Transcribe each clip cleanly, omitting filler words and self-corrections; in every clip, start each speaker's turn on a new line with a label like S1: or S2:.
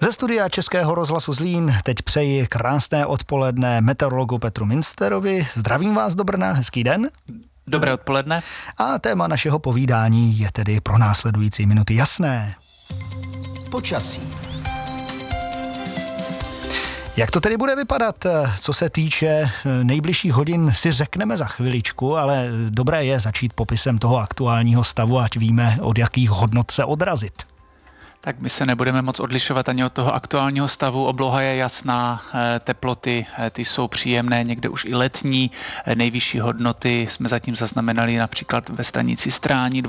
S1: Ze studia Českého rozhlasu Zlín teď přeji krásné odpoledne meteorologu Petru Münsterovi. Zdravím vás do Brna, hezký den.
S2: Dobré odpoledne.
S1: A téma našeho povídání je tedy pro následující minuty jasné.
S3: Počasí.
S1: Jak to tedy bude vypadat? Co se týče nejbližších hodin, si řekneme za chviličku, ale dobré je začít popisem toho aktuálního stavu, ať víme, od jakých hodnot se odrazit.
S2: Tak my se nebudeme moc odlišovat ani od toho aktuálního stavu. Obloha je jasná, teploty, ty jsou příjemné, někde už i letní. Nejvyšší hodnoty jsme zatím zaznamenali například ve stanici Strání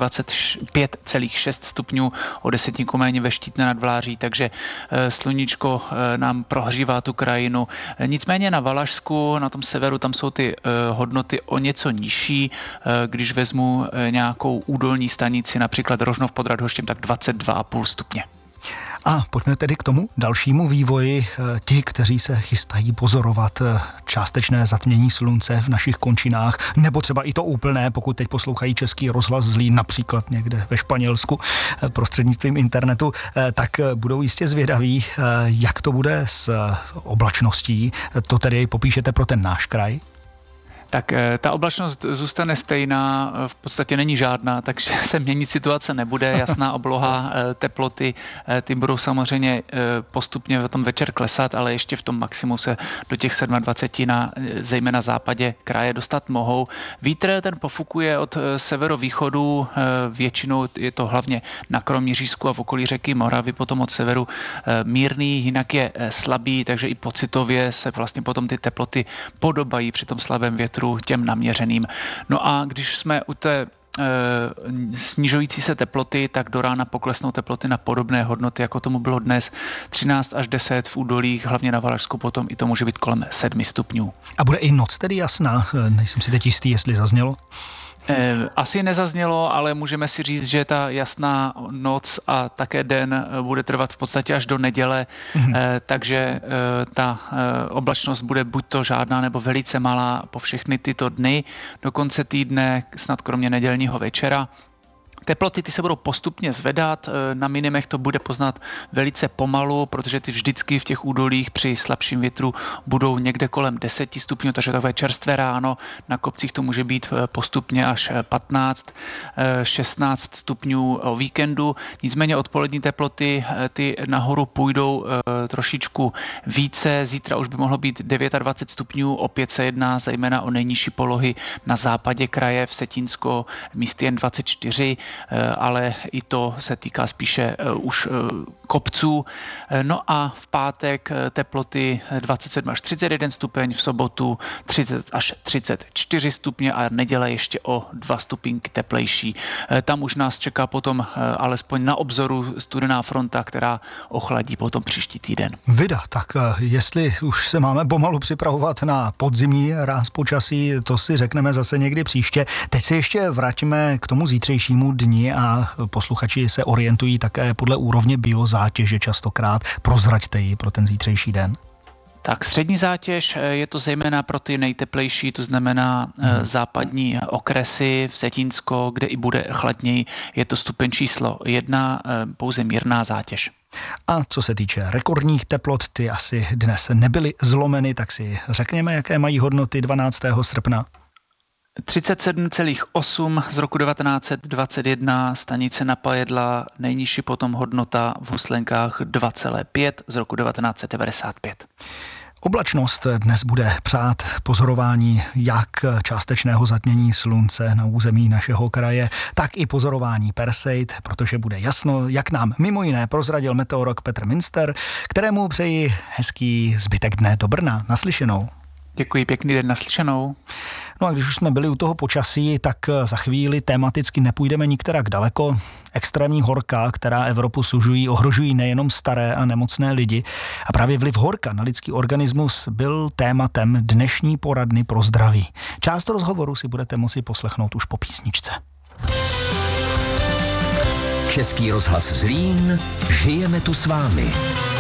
S2: 25,6 stupňů, o desetinku méně ve Štítné nad Vláří, takže sluníčko nám prohřívá tu krajinu. Nicméně na Valašsku, na tom severu, tam jsou ty hodnoty o něco nižší. Když vezmu nějakou údolní stanici, například Rožnov pod Radhoštěm, tak 22,5 stupně.
S1: A pojďme tedy k tomu dalšímu vývoji. Ti, kteří se chystají pozorovat částečné zatmění slunce v našich končinách, nebo třeba i to úplné, pokud teď poslouchají Český rozhlas Zlín, například někde ve Španělsku prostřednictvím internetu, tak budou jistě zvědaví, jak to bude s oblačností. To tedy popíšete pro ten náš kraj?
S2: Tak ta oblačnost zůstane stejná, v podstatě není žádná, takže se měnit situace nebude, jasná obloha, teploty, ty budou samozřejmě postupně v tom večer klesat, ale ještě v tom maximu se do těch 27 na zejména západě kraje dostat mohou. Vítr ten pofukuje od severovýchodu, většinou je to hlavně na Kroměřížsku a v okolí řeky Moravy, potom od severu mírný, jinak je slabý, takže i pocitově se vlastně potom ty teploty podobají při tom slabém větru těm naměřeným. No a když jsme u té snižující se teploty, tak do rána poklesnou teploty na podobné hodnoty, jako tomu bylo dnes, 13 až 10 v údolích, hlavně na Valašsku, potom i to může být kolem 7 stupňů.
S1: A bude i noc tedy jasná? Nejsem si teď jistý, jestli zaznělo.
S2: Asi nezaznělo, ale můžeme si říct, že ta jasná noc a také den bude trvat v podstatě až do neděle, takže ta oblačnost bude buď to žádná nebo velice malá po všechny tyto dny, do konce týdne, snad kromě nedělního večera. Teploty ty se budou postupně zvedat, na minimech to bude poznat velice pomalu, protože ty vždycky v těch údolích při slabším větru budou někde kolem 10 stupňů, takže takové čerstvé ráno, na kopcích to může být postupně až 15, 16 stupňů o víkendu, nicméně odpolední teploty ty nahoru půjdou trošičku více, zítra už by mohlo být 29 stupňů, opět se jedná zejména o nejnižší polohy na západě kraje, v Setínsko místy jen 24, ale i to se týká spíše už kopců. No a v pátek teploty 27 až 31 stupeň, v sobotu 30 až 34 stupně a neděle ještě o 2 stupínky teplejší. Tam už nás čeká potom alespoň na obzoru studená fronta, která ochladí potom příští týden.
S1: Vida, tak jestli už se máme pomalu připravovat na podzimní ráz počasí, to si řekneme zase někdy příště. Teď se ještě vraťme k tomu zítřejšímu dni a posluchači se orientují také podle úrovně biozátěže častokrát. Prozraďte ji pro ten zítřejší den.
S2: Tak střední zátěž je to zejména pro ty nejteplejší, to znamená západní okresy, v Setínsko, kde i bude chladněji, je to stupeň číslo 1, pouze mírná zátěž.
S1: A co se týče rekordních teplot, ty asi dnes nebyly zlomeny, tak si řekněme, jaké mají hodnoty 12. srpna.
S2: 37,8 z roku 1921, stanice Napajedla, nejnižší potom hodnota v Huslenkách 2,5 z roku 1995.
S1: Oblačnost dnes bude přát pozorování jak částečného zatmění slunce na území našeho kraje, tak i pozorování Perseid, protože bude jasno, jak nám mimo jiné prozradil meteorolog Petr Münster, kterému přeji hezký zbytek dne do Brna. Naslyšenou.
S2: Děkuji, pěkný den, naslyšenou.
S1: No a když už jsme byli u toho počasí, tak za chvíli tematicky nepůjdeme nikterak daleko. Extrémní horka, která Evropu sužují, ohrožují nejenom staré a nemocné lidi. A právě vliv horka na lidský organismus byl tématem dnešní poradny pro zdraví. Část rozhovoru si budete moci poslechnout už po písničce.
S3: Český rozhlas Zlín, žijeme tu s vámi.